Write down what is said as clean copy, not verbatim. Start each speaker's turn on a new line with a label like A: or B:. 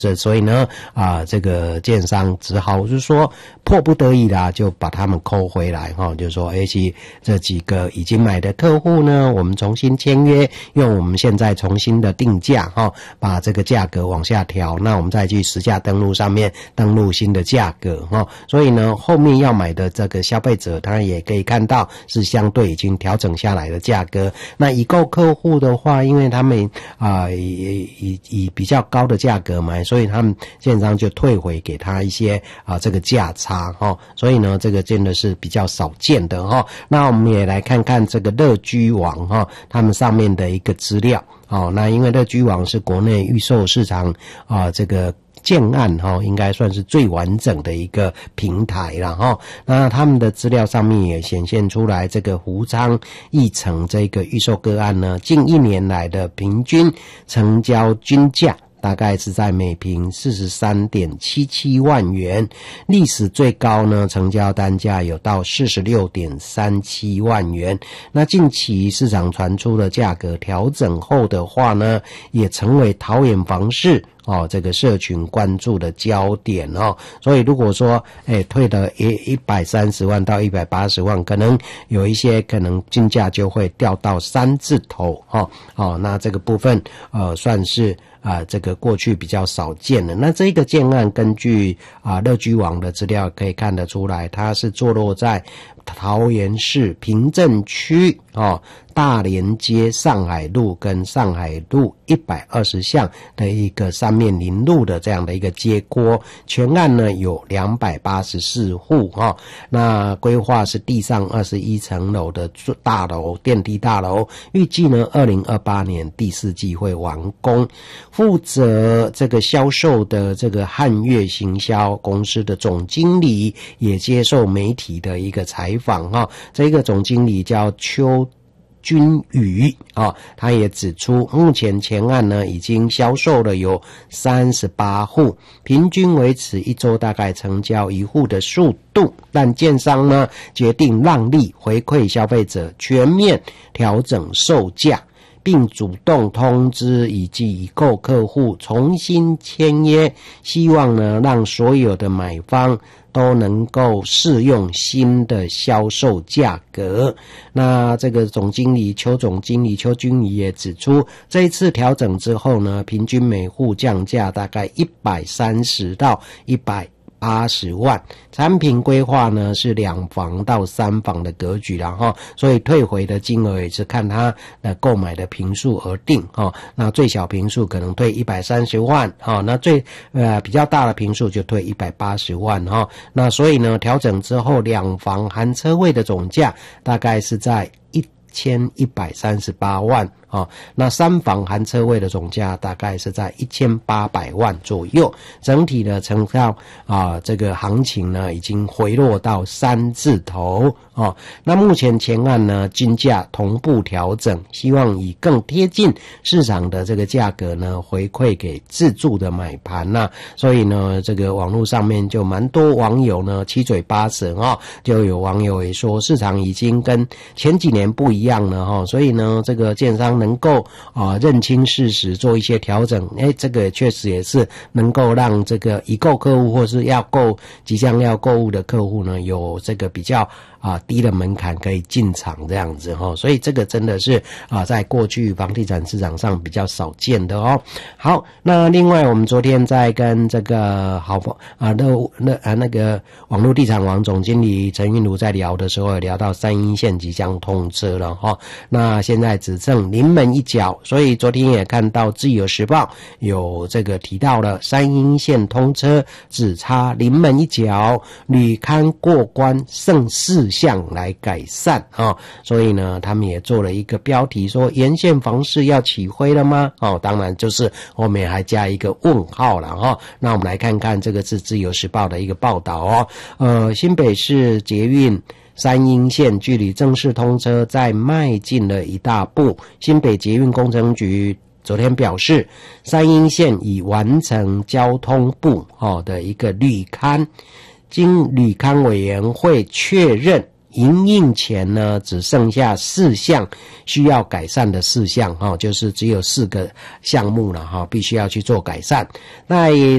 A: 所以呢这个建商只好就是说迫不得已啦，就把他们扣回来就是说其这几个已经买的客户呢，我们重新签约，用我们现在重新的定价把这个价格往下调，那我们再去实价登录上面登录新的价格所以呢后面要买的这个消费者他也可以看到是相对已经调整下来的价格。那已购客户的话，因为他们以比较高的价格买，所以他们建商就退回给他一些这个价差所以呢这个真的是比较少见的那我们也来看看这个乐居网他们上面的一个资料那因为乐居网是国内预售市场这个建案应该算是最完整的一个平台啦那他们的资料上面也显现出来，这个福昌一城这个预售个案呢，近1年来的平均成交均价大概是在每坪 43.77 万元，历史最高呢成交单价有到 46.37 万元。那近期市场传出的价格调整后的话呢，也成为桃园房市这个社群关注的焦点所以如果说退了130万到180万，可能有一些可能均价就会掉到3字头那这个部分算是这个过去比较少见的。那这个建案根据乐居网的资料可以看得出来，它是坐落在桃园市平镇区大连街上海路跟上海路120巷的一个三面临路的这样的一个街廓，全案呢有284户那规划是地上21层楼的大楼，电梯大楼，预计呢2028年第4季会完工。负责这个销售的这个汉月行销公司的总经理也接受媒体的一个采访这个总经理叫邱君宇他也指出，目前前案呢已经销售了有38户，平均维持1周大概成交1户的速度，但建商呢决定让利回馈消费者，全面调整售价，并主动通知以及已购客户重新签约，希望呢让所有的买方都能够适用新的销售价格。那这个总经理邱君宇也指出，这一次调整之后呢，平均每户降价大概130到180万，产品规划呢是2房到3房的格局啦所以退回的金额也是看他的购买的坪数而定那最小坪数可能退130万那最比较大的坪数就退180万那所以呢调整之后2房含车位的总价大概是在1138万那3房含车位的总价大概是在1800万左右，整体的成交这个行情呢已经回落到3字头那目前前案呢均价同步调整，希望以更贴近市场的这个价格呢回馈给自住的买盘所以呢这个网络上面就蛮多网友呢七嘴八舌就有网友也说市场已经跟前几年不一样了所以呢这个建商能够认清事实做一些调整这个确实也是能够让这个已购客户或是即将要购物的客户呢有这个比较低的门槛可以进场这样子所以这个真的是在过去房地产市场上比较少见的好，那另外我们昨天在跟这个那个网络地产网总经理陈韵如在聊的时候，也聊到三鶯线即将通车了那现在只剩临门一脚，所以昨天也看到自由时报有这个提到了三鶯线通车只差临门一脚，履勘过关剩4项来改善所以呢他们也做了一个标题说沿线房市要起飞了吗当然就是后面还加一个问号了那我们来看看这个是自由时报的一个报道新北市捷运三鶯线距离正式通车再迈进了一大步，新北捷运工程局昨天表示，三鶯线已完成交通部的一个履勘，经履勘委员会确认营运前呢，只剩下4项需要改善的事项，就是只有4个项目了，必须要去做改善。那